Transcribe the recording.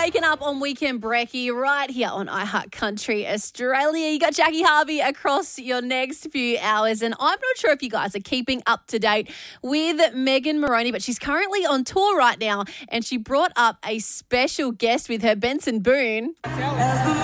waking up on Weekend Brekkie right here on iHeart Country Australia. You got Jackie Harvey across your next few hours, and I'm not sure if you guys are keeping up to date with Megan Moroney, but she's currently on tour right now, and she brought up a special guest with her, Benson Boone.